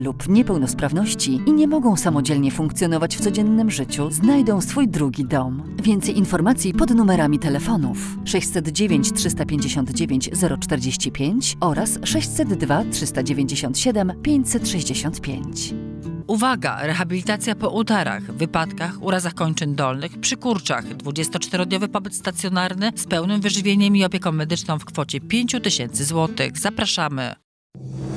lub niepełnosprawności i nie mogą samodzielnie funkcjonować w codziennym życiu, znajdą swój drugi dom. Więcej informacji pod numerami telefonów 609 359 045 oraz 602 397 565. Uwaga! Rehabilitacja po udarach, wypadkach, urazach kończyn dolnych, przy kurczach. 24-dniowy pobyt stacjonarny z pełnym wyżywieniem i opieką medyczną w kwocie 5 000 złotych. Zapraszamy!